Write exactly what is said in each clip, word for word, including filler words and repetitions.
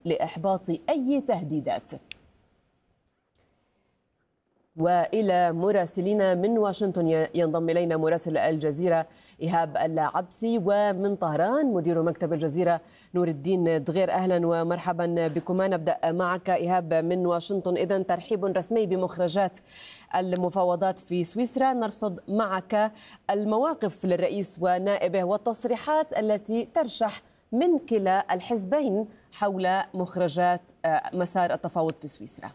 لإحباط أي تهديدات. وإلى مراسلين من واشنطن ينضم إلينا مراسل الجزيرة إيهاب العبسي، ومن طهران مدير مكتب الجزيرة نور الدين دغير. أهلا ومرحبا بكما. نبدأ معك إيهاب من واشنطن. إذن ترحيب رسمي بمخرجات المفاوضات في سويسرا. نرصد معك المواقف للرئيس ونائبه والتصريحات التي ترشح من كلا الحزبين حول مخرجات مسار التفاوض في سويسرا.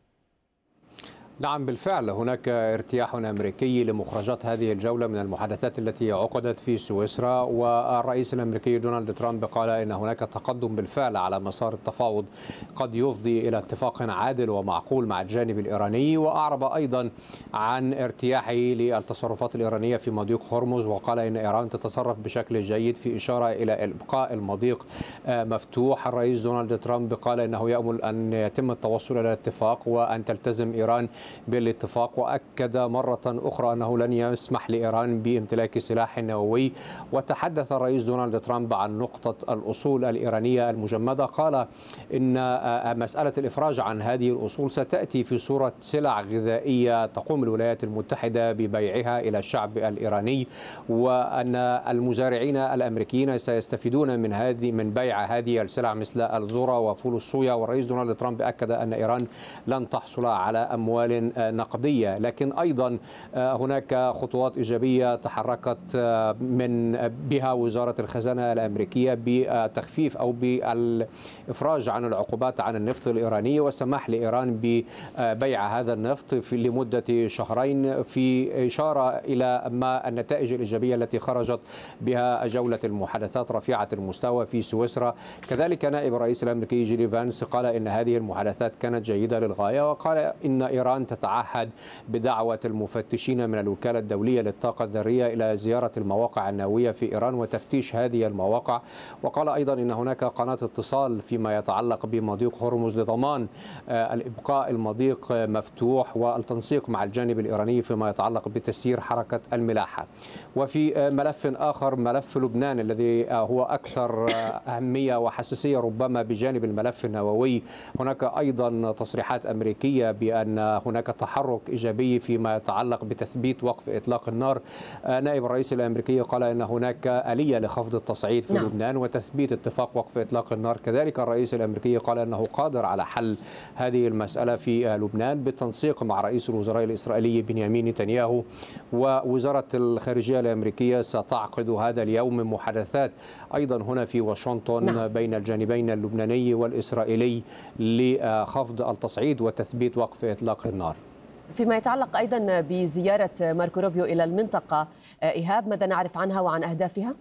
نعم بالفعل، هناك ارتياح أمريكي لمخرجات هذه الجولة من المحادثات التي عقدت في سويسرا، والرئيس الأمريكي دونالد ترامب قال إن هناك تقدم بالفعل على مسار التفاوض قد يفضي إلى اتفاق عادل ومعقول مع الجانب الإيراني، وأعرب أيضا عن ارتياحه للتصرفات الإيرانية في مضيق هرمز، وقال إن إيران تتصرف بشكل جيد في إشارة إلى إبقاء المضيق مفتوح. الرئيس دونالد ترامب قال إنه يأمل أن يتم التوصل إلى اتفاق وأن تلتزم إيران بالاتفاق، وأكد مرة أخرى أنه لن يسمح لإيران بامتلاك سلاح نووي. وتحدث الرئيس دونالد ترامب عن نقطة الأصول الإيرانية المجمدة. قال إن مسألة الإفراج عن هذه الأصول ستأتي في صورة سلع غذائية تقوم الولايات المتحدة ببيعها إلى الشعب الإيراني، وأن المزارعين الأمريكيين سيستفيدون من هذه من بيع هذه السلع مثل الذرة وفول الصويا. والرئيس دونالد ترامب أكد أن إيران لن تحصل على أموال نقدية، لكن أيضا هناك خطوات إيجابية تحركت من بها وزارة الخزانة الأمريكية بتخفيف أو بالإفراج عن العقوبات عن النفط الإيراني، والسماح لإيران ببيع هذا النفط في لمدة شهرين، في إشارة إلى ما النتائج الإيجابية التي خرجت بها جولة المحادثات رفيعة المستوى في سويسرا. كذلك نائب الرئيس الأمريكي جيدي فانس قال إن هذه المحادثات كانت جيدة للغاية، وقال إن إيران تتعهد بدعوة المفتشين من الوكالة الدولية للطاقة الذرية إلى زيارة المواقع النووية في إيران وتفتيش هذه المواقع. وقال أيضا إن هناك قناة اتصال فيما يتعلق بمضيق هرمز لضمان الإبقاء المضيق مفتوح والتنسيق مع الجانب الإيراني فيما يتعلق بتسيير حركة الملاحة. وفي ملف آخر، ملف لبنان الذي هو أكثر أهمية وحساسية ربما بجانب الملف النووي، هناك أيضا تصريحات أمريكية بأن هناك تحرك إيجابي فيما يتعلق بتثبيت وقف إطلاق النار. نائب الرئيس الأمريكي قال أن هناك آلية لخفض التصعيد في نعم. لبنان وتثبيت اتفاق وقف إطلاق النار. كذلك الرئيس الأمريكي قال أنه قادر على حل هذه المسألة في لبنان بالتنسيق مع رئيس الوزراء الإسرائيلي بنيامين نتنياهو. ووزارة الخارجية الأمريكية ستعقد هذا اليوم محادثات أيضا هنا في واشنطن نعم. بين الجانبين اللبناني والإسرائيلي لخفض التصعيد وتثبيت وقف إطلاق النار. فيما يتعلق أيضا بزيارة ماركو روبيو إلى المنطقة، إيهاب ماذا نعرف عنها وعن أهدافها؟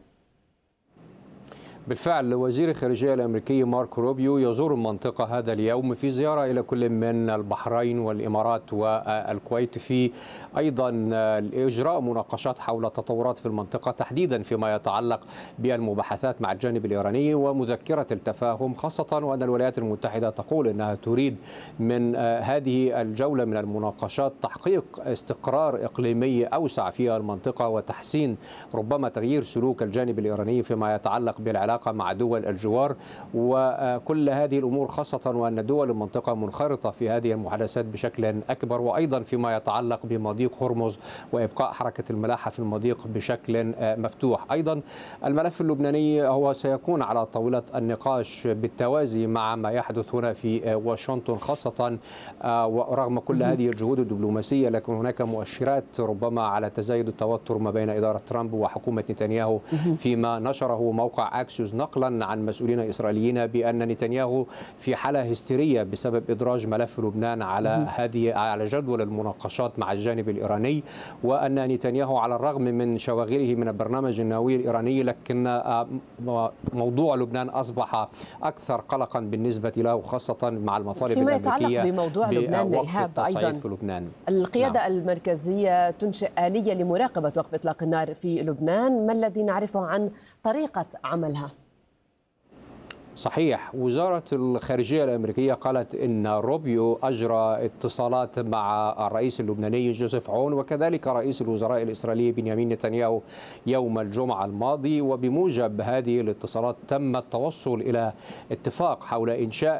بالفعل وزير الخارجية الأمريكي ماركو روبيو يزور المنطقة هذا اليوم في زيارة إلى كل من البحرين والإمارات والكويت، في أيضا إجراء مناقشات حول تطورات في المنطقة تحديدا فيما يتعلق بالمباحثات مع الجانب الإيراني ومذكرة التفاهم، خاصة وأن الولايات المتحدة تقول أنها تريد من هذه الجولة من المناقشات تحقيق استقرار إقليمي أوسع في المنطقة وتحسين ربما تغيير سلوك الجانب الإيراني فيما يتعلق بالعلاقة مع دول الجوار. وكل هذه الأمور خاصة وأن دول المنطقة منخرطة في هذه المحادثات بشكل أكبر، وأيضا فيما يتعلق بمضيق هرمز وإبقاء حركة الملاحة في المضيق بشكل مفتوح. أيضا الملف اللبناني هو سيكون على طاولة النقاش بالتوازي مع ما يحدث هنا في واشنطن، خاصة ورغم كل هذه الجهود الدبلوماسية لكن هناك مؤشرات ربما على تزايد التوتر ما بين إدارة ترامب وحكومة نتنياهو، فيما نشره موقع أكسيوس نقلا عن مسؤولين إسرائيليين بأن نتنياهو في حالة هستيرية بسبب إدراج ملف لبنان على هذه على جدول المناقشات مع الجانب الإيراني، وأن نتنياهو على الرغم من شواغله من البرنامج النووي الإيراني لكن موضوع لبنان أصبح أكثر قلقا بالنسبة له، خاصة مع المطالب فيما الأمريكية يتعلق بموضوع لبنان إيهاب أيضا في لبنان. القيادة نعم. المركزية تنشئ آلية لمراقبة وقف إطلاق النار في لبنان، ما الذي نعرفه عن طريقة عملها؟ صحيح، وزارة الخارجية الأمريكية قالت إن روبيو أجرى اتصالات مع الرئيس اللبناني جوزيف عون وكذلك رئيس الوزراء الإسرائيلي بنيامين نتنياهو يوم الجمعة الماضي، وبموجب هذه الاتصالات تم التوصل إلى اتفاق حول إنشاء